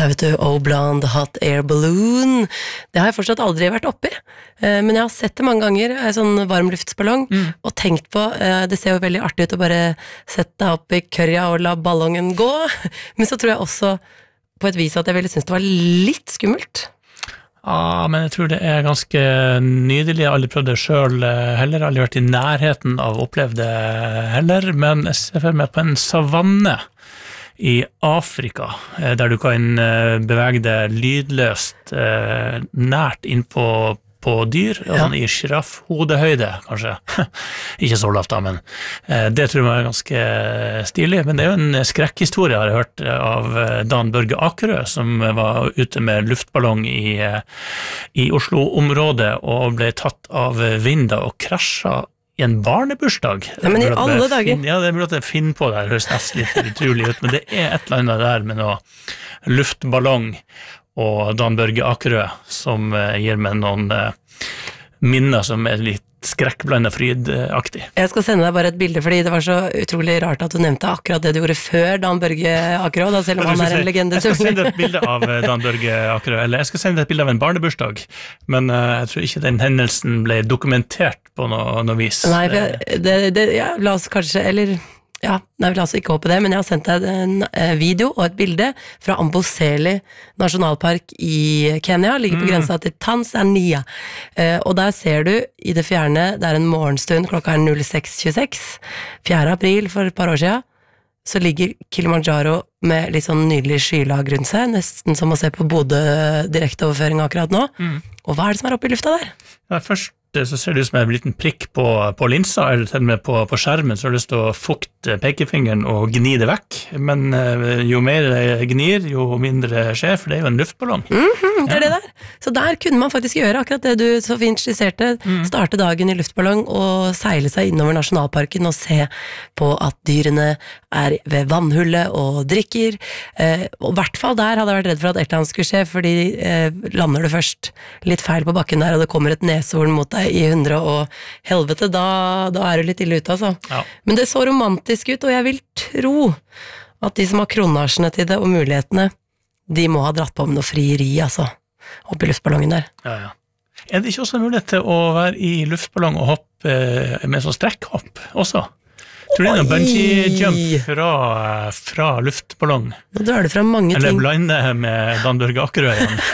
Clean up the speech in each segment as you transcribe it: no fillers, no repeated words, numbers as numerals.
der vet du, Oh Blonde Hot Air Balloon. Det har jeg fortsatt aldri vært oppi, men jeg har sett det mange ganger, en sånn varmluftsballong, og tenkt på, det ser jo veldig artig ut å bare sette deg opp i kørja og la ballongen gå, men så tror jeg også på et vis at jeg ville synes det var litt skummelt. Ja, men jeg tror det ganske nydelig. Jeg har aldri prøvd det selv heller, aldri vært i nærheten av å oppleve det heller, men jeg ser for meg på en savanne i Afrika, der du kan bevege deg lydløst nært inn på dyr, sånn i giraffhodehøyde, kanskje. Ikke så lavt da, men det tror jeg ganske stilig. Men det jo en skrekkhistorie, har jeg hørt, av Dan Børge Akerø, som var ute med luftballong i Oslo-området, og ble tatt av vinden og krasjet i en barnebursdag. Ja, men i alle dager. Ja, det burde jeg finne på det, det høres nesten litt utrolig ut, men det et eller annet der med noe luftballong og Dan Børge Akerø, som gir meg noen minner som litt skrekkblandet frydaktig. Jeg skal sende deg bare et bilde, fordi det var så utrolig rart at du nevnte akkurat det du gjorde før Dan Børge Akerø, da, selv om han en legende. Jeg skal sende et bilde av Dan Børge Akerø, eller jeg skal sende et bilde av en barnebursdag, men jeg tror ikke den hendelsen ble dokumentert på noe vis. Nei, ja, la oss kanskje, eller... Ja, nei, jeg vil altså ikke håpe det, men jeg har sendt deg en video og et bilde fra Amboseli nasjonalpark i Kenya, ligger på grensa til Tanzania, og der ser du i det fjerne, det en morgenstund, klokka 06:26, 4. april for et par år siden, så ligger Kilimanjaro med litt sånn nydelig skylag rundt seg, nesten som å se på Bodø direkteoverføring akkurat nå, og hva det som oppe i lufta der? Ja, først så ser det ut som en liten prikk på linsa, eller til og med på skjermen, så har du lyst til å fukte pekefingeren og gni det vekk, men jo mer det gnir, jo mindre skjer, for det jo en luftballong. Det det der. Så der kunne man faktisk gjøre akkurat det du så fint skisserte, starte dagen i luftballong og seile seg innover nasjonalparken og se på at dyrene ved vannhullet og drikker, og i hvert fall der hadde jeg vært redd for at et eller annet skulle skje, fordi lander du først litt feil på bakken der, og det kommer et neshorn mot deg i 100 og helvete, da du litt ille ute, altså. Ja. Men det så romantisk ut, og jeg vil tro at de som har kronasjene til det og mulighetene, de må ha dratt på med noe frieri, altså, oppe i luftballongen der. Ja. Det ikke også en mulighet til å være i luftballong og hoppe med sånn strekkhopp også? Tror du det noen bungee jump fra luftballong? Nå drar du fra mange ting. Eller blande med Dan Børge Akerø igjen?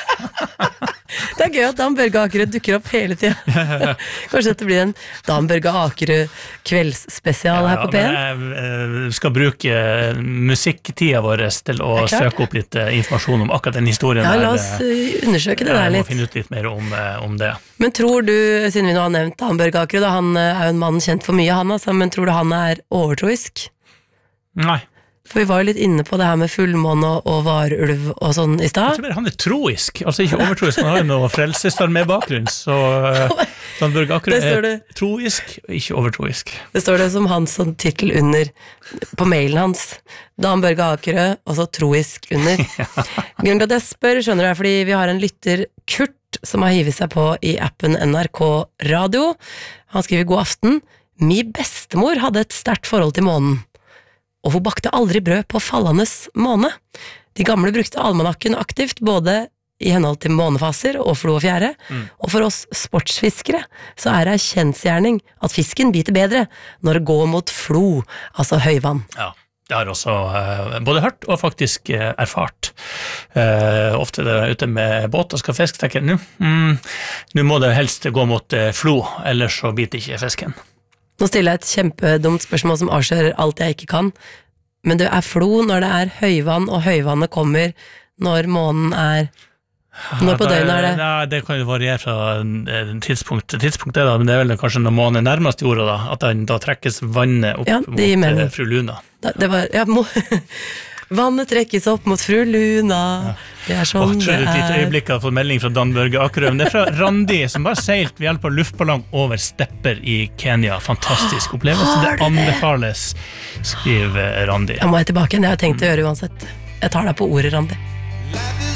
Det gøy at Dan Børge Akerø dukker opp hele tiden. Kanskje dette blir en Dan Børge Akerø kveldsspesial her på P1? Jeg skal bruke musikktida vår til å søke opp litt informasjon om akkurat den historien. Ja, la oss undersøke det der litt. Jeg må finne ut litt mer om det. Men tror du, siden vi nå har nevnt Dan Børge Akerø, da, han jo en mann kjent for mye, altså, men tror du han overtroisk? Nei. For vi var jo litt inne på det her med fullmåne og varulv og sånn i stad. Jeg tror han troisk, altså ikke overtroisk, han har jo noe frelsestar med bakgrunn, så Dan Børge Akerø troisk, ikke overtroisk. Det står det som hans sånn titel under, på mailen hans, Dan Børge Akerø, og så troisk under. Grunnen til at jeg spør, skjønner du, fordi vi har en lytter, Kurt, som har hivet seg på i appen NRK Radio. Han skriver god aften. Min bestemor hadde et sterkt forhold til månen. Og hun bakte aldri brød på fallende måne. De gamle brukte almanakken aktivt, både i henhold til månefaser og flo og fjære, og for oss sportsfiskere så det en kjensgjerning at fisken biter bedre når det går mot flo, altså høyvann. Ja. Det har også både hørt og faktisk erfart. Ofte det ute med båt og skal fiske, tenker jeg, nå må det helst gå mot flo, ellers så biter ikke fisken. Nå stiller jeg et kjempedumt spørsmål som avslører alt jeg ikke kan, men det flo når det høyvann, og høyvannet kommer når månen når på døgnet det? Ja, det kan jo variere fra tidspunkt til tidspunkt, men det vel kanskje når månen nærmest jorda, da da trekkes vannet opp mot fru Luna. Det var, vannet trekkes opp mot fru Luna. Det sånn det tror du et øyeblikk har fått melding fra Dan Børge Akerø, men det fra Randi, som bare seilt ved hjelp av luftballong over stepper i Kenya. Fantastisk opplevelse, det anbefales, skriver Randi. Jeg må tilbake igjen, jeg har tenkt å gjøre uansett. Jeg tar deg på ordet, Randi.